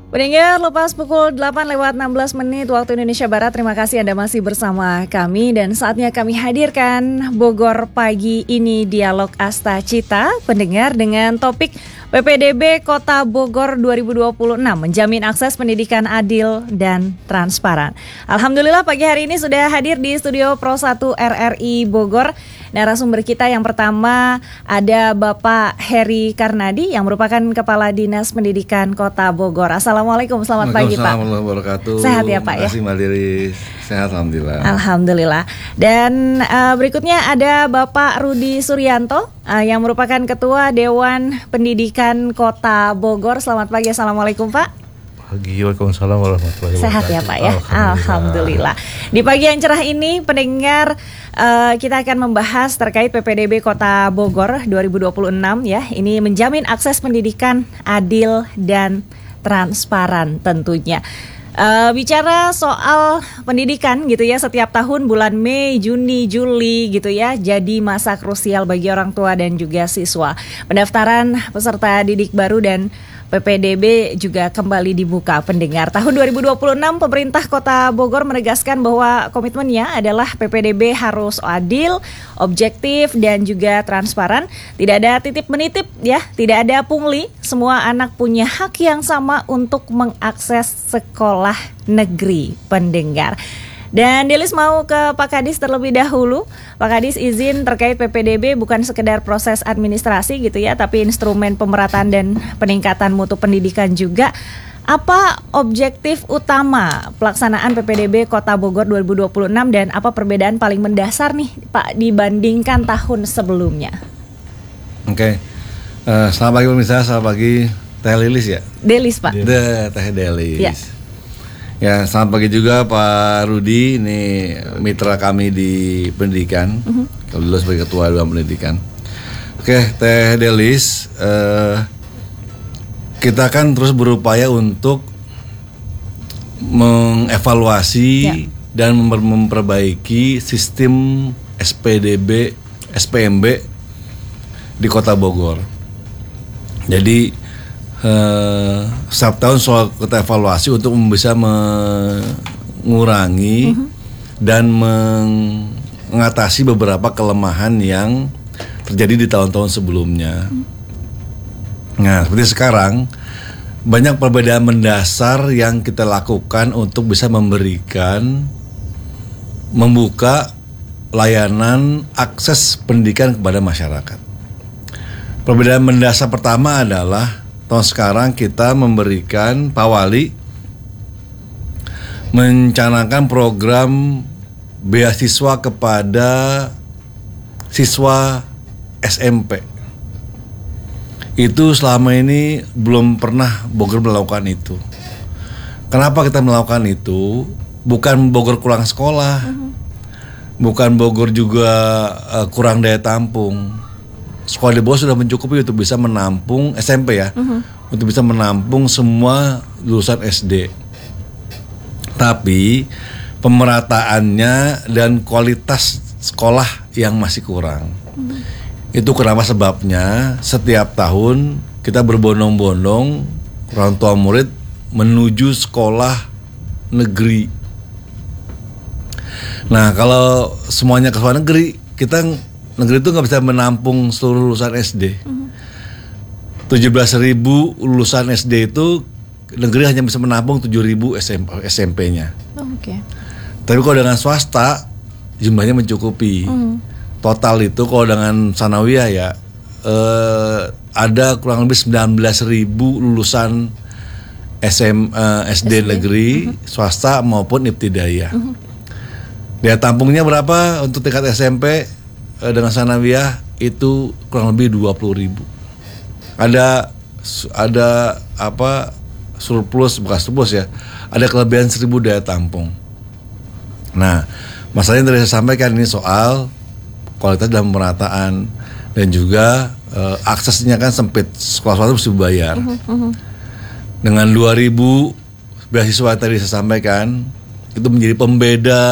Pendengar, lepas pukul 8:16 waktu Indonesia Barat, terima kasih Anda masih bersama kami dan saatnya kami hadirkan Bogor Pagi ini Dialog Asta Cita, pendengar, dengan topik PPDB Kota Bogor 2026 menjamin akses pendidikan adil dan transparan. Alhamdulillah pagi hari ini sudah hadir di studio Pro 1 RRI Bogor. Narasumber kita yang pertama ada Bapak Heri Karnadi yang merupakan Kepala Dinas Pendidikan Kota Bogor. Assalamualaikum, selamat pagi Pak. Assalamualaikum warahmatullahi wabarakatuh. Sehat ya Pak ya? Terima kasih Mbak Liris, sehat Alhamdulillah. Alhamdulillah. Dan berikutnya ada Bapak Rudi Suryanto yang merupakan Ketua Dewan Pendidikan Kota Bogor. Selamat pagi, Assalamualaikum Pak. Waalaikumsalam warahmatullahi wabarakatuh. Sehat ya Pak ya? Alhamdulillah. Di pagi yang cerah ini pendengar, kita akan membahas terkait PPDB Kota Bogor 2026 ya. Ini menjamin akses pendidikan adil dan transparan tentunya. Bicara soal pendidikan gitu ya, setiap tahun bulan Mei, Juni, Juli gitu ya, jadi masa krusial bagi orang tua dan juga siswa. Pendaftaran peserta didik baru dan PPDB juga kembali dibuka pendengar. Tahun 2026 pemerintah Kota Bogor menegaskan bahwa komitmennya adalah PPDB harus adil, objektif dan juga transparan. Tidak ada titip menitip ya, tidak ada pungli. Semua anak punya hak yang sama untuk mengakses sekolah negeri pendengar. Dan Delis mau ke Pak Kadis terlebih dahulu. Pak Kadis, izin terkait PPDB bukan sekedar proses administrasi gitu ya, tapi instrumen pemerataan dan peningkatan mutu pendidikan juga. Apa objektif utama pelaksanaan PPDB Kota Bogor 2026 dan apa perbedaan paling mendasar nih Pak dibandingkan tahun sebelumnya? Oke. Selamat pagi pemirsa, selamat pagi Teh Lilis ya? Delis Pak. Teh Delis. Ya. Ya, selamat pagi juga Pak Rudi, ini mitra kami di pendidikan, kalau dulu sebagai Ketua Dewan Pendidikan. Oke, Teh Delis, kita kan terus berupaya untuk mengevaluasi dan memperbaiki sistem SPDB, SPMB di Kota Bogor. Jadi setiap tahun soal kita evaluasi untuk bisa mengurangi dan mengatasi beberapa kelemahan yang terjadi di tahun-tahun sebelumnya. Nah, seperti sekarang banyak perbedaan mendasar yang kita lakukan untuk bisa membuka layanan akses pendidikan kepada masyarakat. Perbedaan mendasar pertama adalah tahun sekarang kita memberikan Pak Wali mencanangkan program beasiswa kepada siswa SMP. Itu selama ini belum pernah Bogor melakukan itu. Kenapa kita melakukan itu? Bukan Bogor kurang sekolah, bukan Bogor juga kurang daya tampung. Sekolah di Bogor sudah mencukupi untuk bisa menampung SMP ya, untuk bisa menampung semua lulusan SD. Tapi pemerataannya dan kualitas sekolah yang masih kurang. Itu kenapa sebabnya setiap tahun kita berbondong-bondong orang tua murid menuju sekolah negeri. Nah, kalau semuanya ke sekolah negeri, negeri itu nggak bisa menampung seluruh lulusan SD. 17.000 lulusan SD itu negeri hanya bisa menampung 7.000 SMP-nya. Tapi kalau dengan swasta jumlahnya mencukupi. Total itu kalau dengan sanawiyah ya ada kurang lebih 19.000 lulusan SD negeri, swasta maupun ibtidaiyah. Daya tampungnya berapa untuk tingkat SMP? Dengan sanawiyah itu kurang lebih 20.000. Ada surplus, bukan surplus ya. Ada kelebihan 1.000 daya tampung. Nah, masalahnya yang tadi saya sampaikan ini soal kualitas dan pemerataan dan juga aksesnya kan sempit, sekolah-sekolah itu mesti bayar. Dengan 2.000 beasiswa tadi saya sampaikan, itu menjadi pembeda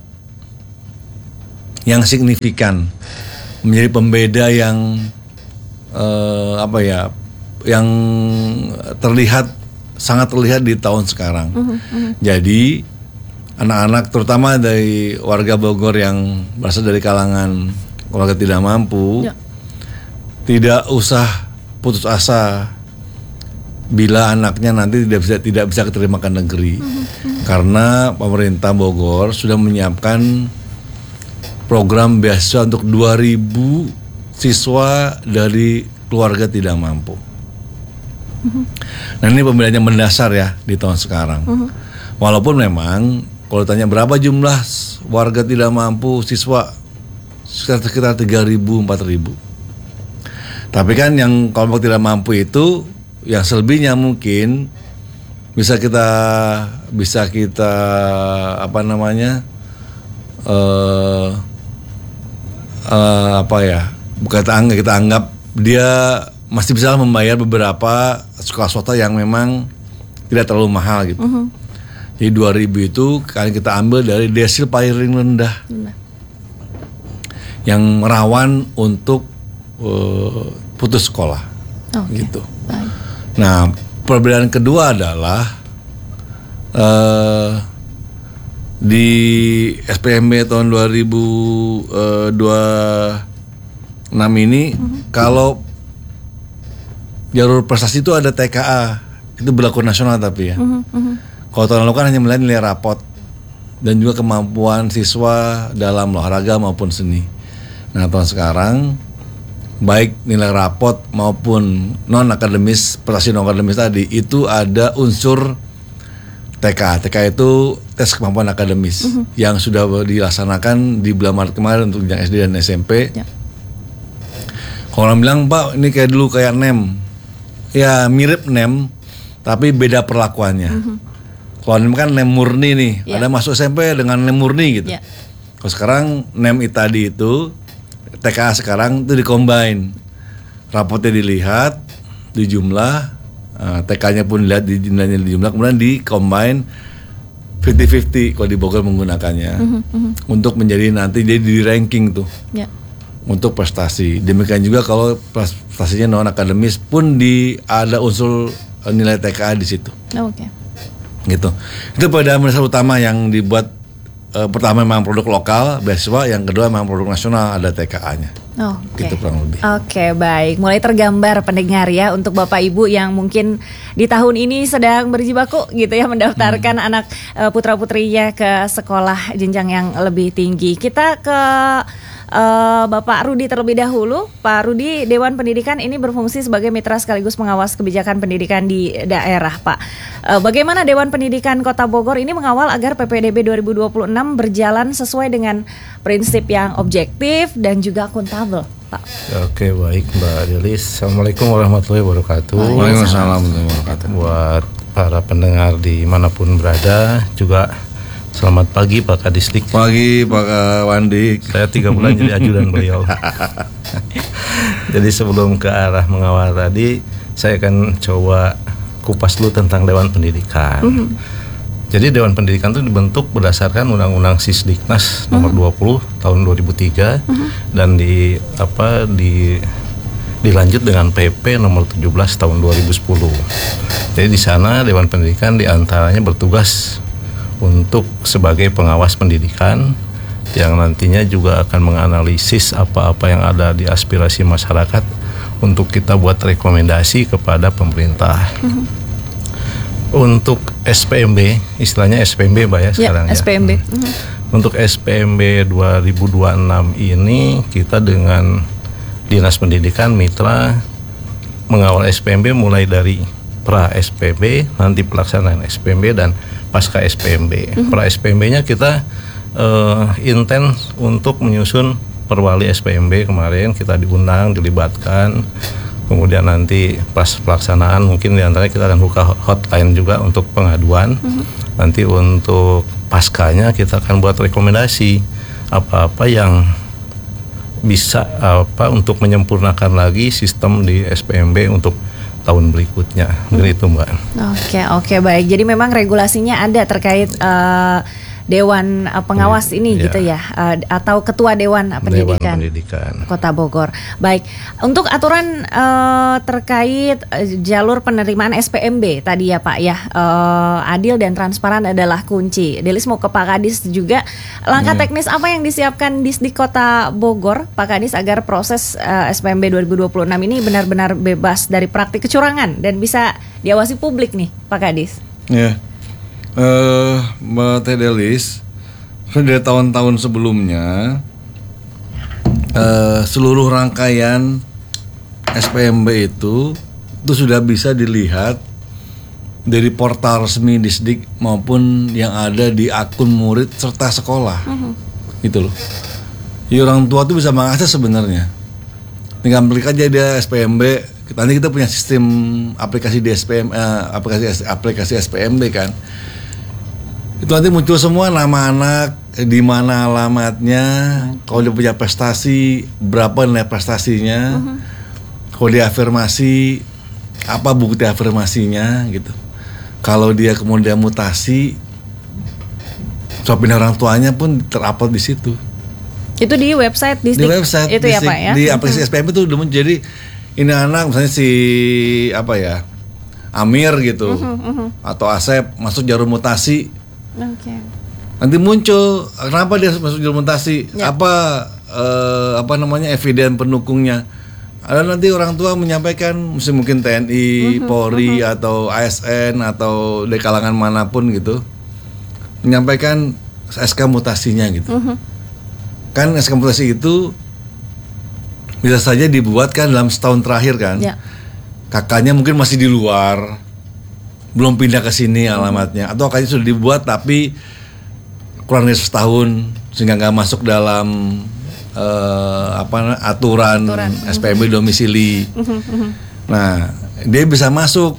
yang signifikan, menjadi pembeda yang yang terlihat sangat terlihat di tahun sekarang. Jadi anak-anak terutama dari warga Bogor yang berasal dari kalangan keluarga tidak mampu, tidak usah putus asa bila anaknya nanti tidak bisa keterima ke negeri. Karena pemerintah Bogor sudah menyiapkan program beasiswa untuk 2.000 siswa dari keluarga tidak mampu. Nah, ini pembelajaran mendasar ya di tahun sekarang. Walaupun memang kalau tanya berapa jumlah warga tidak mampu siswa, sekitar 3.000, 4.000. Tapi kan yang kelompok tidak mampu itu yang selebihnya mungkin bisa kita kita anggap dia masih bisa membayar beberapa sekolah swasta yang memang tidak terlalu mahal gitu. Jadi 2.000 itu kan kita ambil dari desil paling rendah yang rawan untuk putus sekolah, gitu. Nah, perbedaan kedua adalah di SPMB tahun 2026 ini kalau jalur prestasi itu ada TKA, itu berlaku nasional tapi ya. Kalau tahun lalu kan hanya melihat nilai rapot dan juga kemampuan siswa dalam olahraga maupun seni. Nah, tahun sekarang baik nilai rapot maupun non akademis, prestasi non akademis tadi itu ada unsur TK. TK itu tes kemampuan akademis yang sudah dilaksanakan di bulan Maret kemarin untuk yang SD dan SMP. Kalau orang bilang, Pak, ini kayak dulu kayak NEM. Ya mirip NEM, tapi beda perlakuannya. Kalau NEM kan NEM murni nih, ada masuk SMP dengan NEM murni gitu. Kalau sekarang NEM tadi itu, TKA sekarang itu dikombin. Rapotnya dilihat, dijumlah, TK-nya pun dilihat, dijumlah, kemudian dikombin 50-50 kalau di Bogor menggunakannya. Untuk menjadi nanti jadi di ranking tuh. Untuk prestasi. Demikian juga kalau prestasinya non akademis pun ada unsur nilai TKA di situ. Gitu. Itu perbedaan dasar utama yang dibuat. Pertama memang produk lokal beasiswa, yang kedua memang produk nasional ada TKA-nya. Gitu kurang lebih. Baik. Mulai tergambar pendengar ya untuk Bapak Ibu yang mungkin di tahun ini sedang berjibaku gitu ya mendaftarkan anak putra-putrinya ke sekolah jenjang yang lebih tinggi. Kita ke Bapak Rudi terlebih dahulu. Pak Rudi, Dewan Pendidikan ini berfungsi sebagai mitra sekaligus pengawas kebijakan pendidikan di daerah, Pak. Bagaimana Dewan Pendidikan Kota Bogor ini mengawal agar PPDB 2026 berjalan sesuai dengan prinsip yang objektif dan juga akuntabel, Pak? Oke, baik Mbak Delis. Assalamualaikum warahmatullahi wabarakatuh. Waalaikumsalam warahmatullahi wabarakatuh. Buat para pendengar dimanapun berada, juga selamat pagi Pak Kadisdik. Pagi Pak Wandi. Saya 3 bulan jadi ajudan beliau. Jadi sebelum ke arah mengawal tadi, saya akan coba kupas dulu tentang Dewan Pendidikan. Jadi Dewan Pendidikan itu dibentuk berdasarkan Undang-Undang Sisdiknas nomor 20 tahun 2003 dan dilanjut dengan PP nomor 17 tahun 2010. Jadi di sana Dewan Pendidikan diantaranya bertugas untuk sebagai pengawas pendidikan yang nantinya juga akan menganalisis apa-apa yang ada di aspirasi masyarakat untuk kita buat rekomendasi kepada pemerintah. Untuk SPMB, istilahnya SPMB Mbak ya sekarang ya. SPMB. Untuk SPMB 2026 ini kita dengan Dinas Pendidikan mitra mengawal SPMB mulai dari pra SPB, nanti pelaksanaan SPMB dan pasca SPMB. Pra SPMB-nya kita intens untuk menyusun perwali SPMB kemarin, kita diundang, dilibatkan. Kemudian nanti pas pelaksanaan mungkin diantaranya kita akan buka hotline juga untuk pengaduan. Nanti untuk paskanya kita akan buat rekomendasi apa-apa yang bisa untuk menyempurnakan lagi sistem di SPMB untuk tahun berikutnya. Begitu Mbak. Oke, baik. Jadi memang regulasinya ada terkait Dewan Pengawas ini Iya. gitu ya, atau Ketua Dewan Pendidikan. Dewan Pendidikan. Kota Bogor. Baik, untuk aturan terkait jalur penerimaan SPMB tadi ya Pak ya, adil dan transparan adalah kunci. Delis mau ke Pak Kadis juga, langkah teknis apa yang disiapkan Disdik Kota Bogor, Pak Kadis, agar proses SPMB 2026 ini benar-benar bebas dari praktik kecurangan dan bisa diawasi publik nih, Pak Kadis? Ya, Mbak Delis, dari tahun-tahun sebelumnya seluruh rangkaian SPMB itu sudah bisa dilihat dari portal resmi Disdik maupun yang ada di akun murid serta sekolah, gitu loh. Ya, orang tua tuh bisa mengakses sebenarnya. Tinggal klik aja dia SPMB. Nanti kita punya sistem aplikasi di aplikasi SPMB kan. Itu nanti muncul semua nama anak, di mana alamatnya, kalau dia punya prestasi, berapa nilai prestasinya, kalau dia afirmasi, apa bukti afirmasinya gitu. Kalau dia kemudian mutasi, soal pindah orang tuanya pun terupload di situ. Itu di website Disdik. Di website itu Disdik, ya Pak ya. di aplikasi SPMB itu udah menjadi ini anak misalnya si Amir gitu, atau Asep masuk jalur mutasi. Oke. Nanti muncul kenapa dia masuk jalur mutasi, Ya. apa namanya eviden pendukungnya. Ada nanti orang tua menyampaikan, mungkin TNI, Polri atau ASN atau dari kalangan manapun gitu, menyampaikan SK mutasinya gitu. Kan SK mutasi itu bisa saja dibuat kan dalam setahun terakhir kan. Ya. Kakaknya mungkin masih di luar, belum pindah ke sini alamatnya, atau kakaknya sudah dibuat tapi kurang dari setahun sehingga nggak masuk dalam aturan SPMB domisili. Nah, dia bisa masuk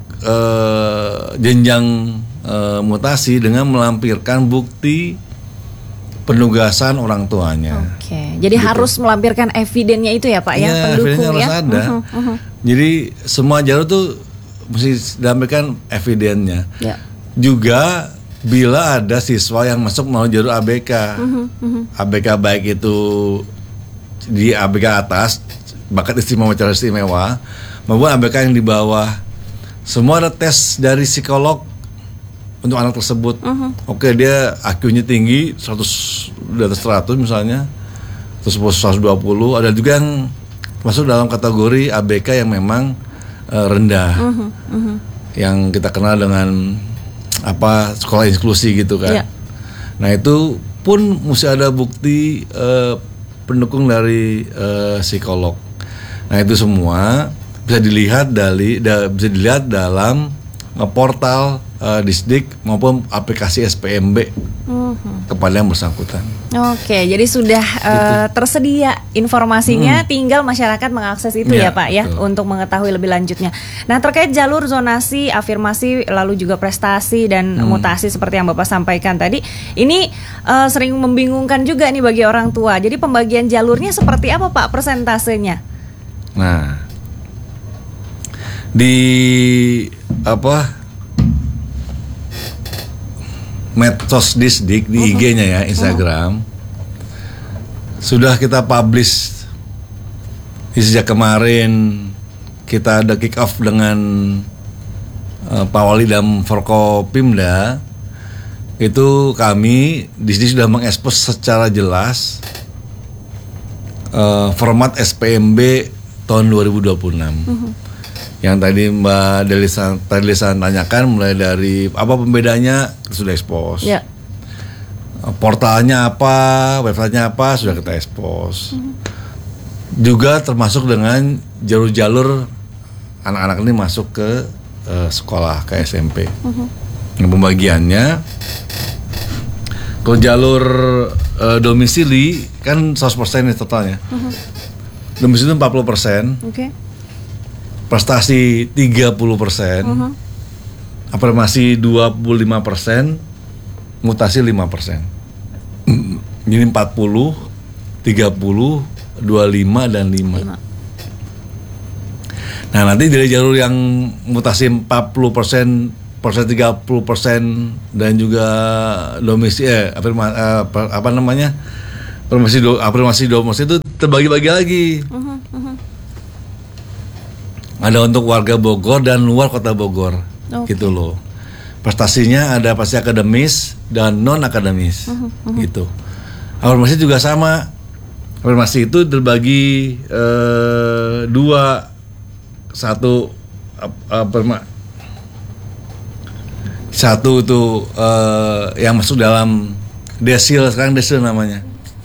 jenjang mutasi dengan melampirkan bukti penugasan orang tuanya. Oke. Jadi Gitu. harus melampirkan evidennya itu ya Pak ya, pendukung evidennya ya. harus ada. Jadi semua jalur tuh mesti dilampirkan evidennya. Ya. Juga bila ada siswa yang masuk melalui jalur ABK, ABK baik itu di ABK atas, bakat istimewa cara istimewa, maupun ABK yang di bawah, semua ada tes dari psikolog untuk anak tersebut. Oke, dia IQ-nya tinggi 100, di atas 100 misalnya, terus 120. Ada juga yang masuk dalam kategori ABK yang memang rendah, yang kita kenal dengan sekolah inklusi gitu kan. Ya. Nah itu pun mesti ada bukti pendukung dari psikolog. Nah itu semua bisa dilihat dalam portal Disdik maupun aplikasi SPMB kepada yang bersangkutan. Oke, jadi sudah tersedia informasinya, tinggal masyarakat mengakses itu ya Ya, Pak ya, betul. untuk mengetahui lebih lanjutnya. Nah, terkait jalur zonasi, afirmasi, lalu juga prestasi dan mutasi seperti yang Bapak sampaikan tadi, ini sering membingungkan juga nih bagi orang tua. Jadi pembagian jalurnya seperti apa Pak persentasenya? Nah, di medsos Disdik di IG-nya ya, Instagram, sudah kita publish sejak kemarin. Kita ada kick off dengan Pak Wali dan Forkopimda. Itu kami Disdik sudah mengekspos secara jelas format SPMB tahun 2026. Yang tadi Mbak Delisa tanyakan, mulai dari apa pembedanya sudah expose. Ya. Portalnya apa, websitenya apa sudah kita expose. Juga termasuk dengan jalur-jalur anak-anak ini masuk ke sekolah, ke SMP. Yang pembagiannya, kalau jalur domisili kan 100% nih totalnya. Domisili 40%. Oke. Prestasi 30%, afirmasi 25%, mutasi 5%. Jadi 40, 30, 25 dan 5. Nah, nanti dari jalur yang mutasi 40% persen 30% dan juga domisi afirmasi domisi itu terbagi-bagi lagi. Ada untuk warga Bogor dan luar kota Bogor, gitu loh. Prestasinya ada pasti akademis dan non akademis, gitu. Afirmasi juga sama. Afirmasi itu terbagi dua, satu itu yang masuk dalam desil, sekarang desil namanya.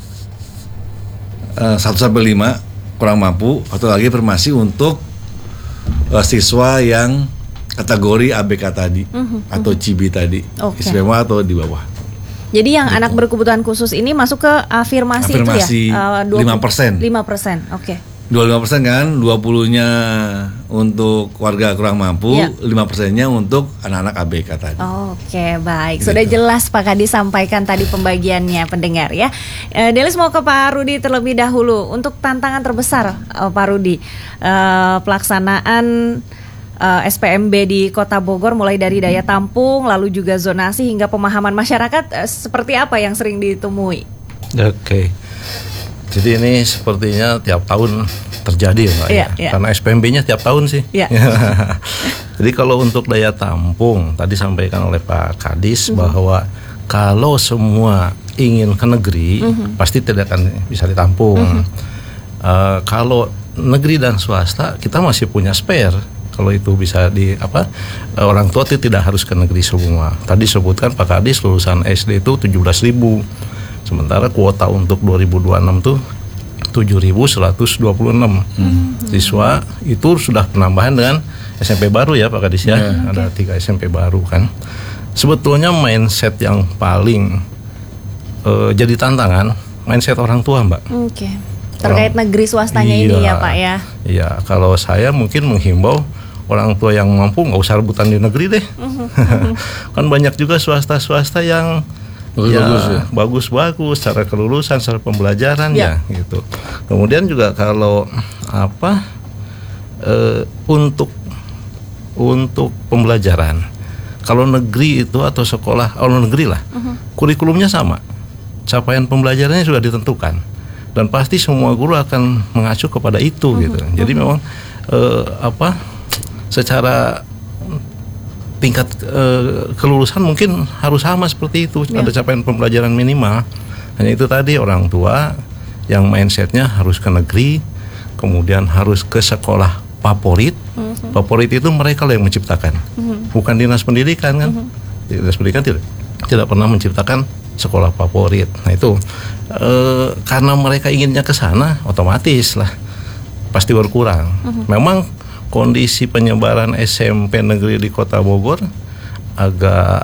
1-5 kurang mampu, atau lagi afirmasi untuk siswa yang kategori ABK tadi atau CIBI tadi, istimewa atau di bawah. Jadi yang anak berkebutuhan khusus ini masuk ke afirmasi itu ya? 5%. 5%, oke. 25% kan, 20-nya untuk warga kurang mampu, 5%-nya untuk anak-anak ABK tadi. Oke, baik. Sudah jelas Pak Kadi sampaikan tadi pembagiannya pendengar ya. Delis mau ke Pak Rudi terlebih dahulu. Untuk tantangan terbesar Pak Rudi, pelaksanaan SPMB di Kota Bogor mulai dari daya tampung, lalu juga zonasi hingga pemahaman masyarakat, seperti apa yang sering ditemui? Oke. Jadi ini sepertinya tiap tahun terjadi ya Pak ya. Karena SPMB-nya tiap tahun sih. Jadi kalau untuk daya tampung, tadi sampaikan oleh Pak Kadis bahwa kalau semua ingin ke negeri, pasti tidak akan bisa ditampung. Kalau negeri dan swasta, kita masih punya spare. Kalau itu bisa orang tua itu tidak harus ke negeri semua. Tadi sebutkan Pak Kadis lulusan SD itu 17.000. Sementara kuota untuk 2026 tuh 7.126 siswa. Itu sudah penambahan dengan SMP baru ya Pak Kadis ya. Ada 3 SMP baru kan. Sebetulnya mindset yang paling jadi tantangan, mindset orang tua Mbak. Terkait negeri swastanya ini ya Pak ya. Iya, kalau saya mungkin menghimbau orang tua yang mampu nggak usah rebutan di negeri deh. Kan banyak juga swasta-swasta yang bagus-bagus secara kelulusan, secara pembelajaran ya gitu. Kemudian juga kalau untuk pembelajaran, kalau negeri itu atau sekolah negeri lah, kurikulumnya sama, capaian pembelajarannya sudah ditentukan dan pasti semua guru akan mengacu kepada itu gitu. Jadi memang secara tingkat kelulusan mungkin harus sama seperti itu, ada capaian pembelajaran minimal. Hanya itu tadi, orang tua yang mindsetnya harus ke negeri, kemudian harus ke sekolah favorit. Favorit itu mereka yang menciptakan, bukan dinas pendidikan kan. Dinas pendidikan tidak pernah menciptakan sekolah favorit. Nah itu karena mereka inginnya ke sana, otomatis lah pasti berkurang. Memang kondisi penyebaran SMP negeri di Kota Bogor agak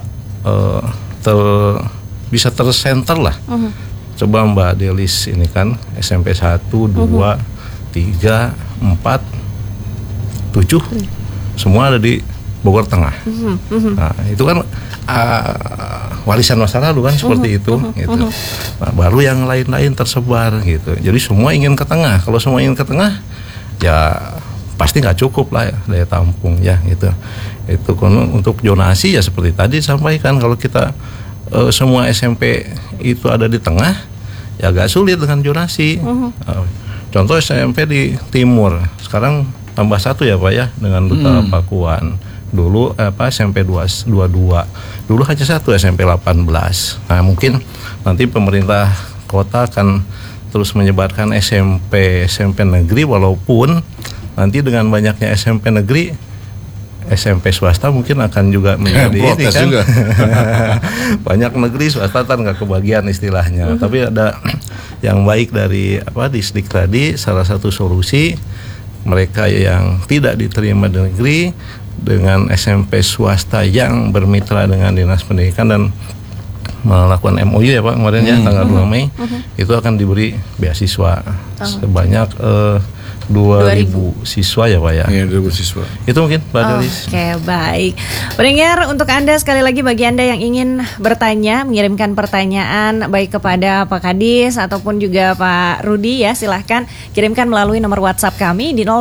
bisa tersenter lah. Coba Mbak Delis ini kan SMP 1, 2, 3, 4, 7 semua ada di Bogor Tengah. Nah, itu kan warisan masa lalu kan seperti itu gitu. Nah, baru yang lain-lain tersebar gitu. Jadi semua ingin ke tengah. Kalau semua ingin ke tengah ya pasti nggak cukup lah daya tampung ya gitu. Itu untuk zonasi ya seperti tadi sampaikan, kalau kita semua SMP itu ada di tengah ya agak sulit dengan zonasi. Contoh SMP di timur sekarang tambah 1 ya Pak ya dengan Duta Pakuan. Dulu SMP 22, dulu hanya 1 SMP 18. Nah mungkin nanti pemerintah kota akan terus menyebarkan SMP negeri, walaupun nanti dengan banyaknya SMP negeri, SMP swasta mungkin akan juga menjadi ini kan. Juga. Banyak negeri, swasta kan nggak kebagian istilahnya. Tapi ada yang baik dari Distrik tadi, salah satu solusi mereka yang tidak diterima di negeri dengan SMP swasta yang bermitra dengan Dinas Pendidikan dan melakukan MOU ya Pak kemarin ya tanggal 2 Mei itu akan diberi beasiswa sebanyak 2.000 siswa ya Pak ya. Iya, 2.000 siswa. Itu mungkin Pak Delis. Oke, baik. Pendengar, untuk Anda sekali lagi bagi Anda yang ingin bertanya, mengirimkan pertanyaan baik kepada Pak Kadis ataupun juga Pak Rudi ya, silahkan kirimkan melalui nomor WhatsApp kami di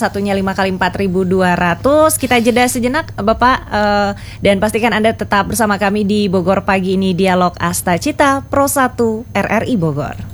08115 kali 4200. Kita jeda sejenak Bapak dan pastikan Anda tetap bersama kami di Bogor Pagi ini, Dialog Asta Cita Pro 1 RRI Bogor.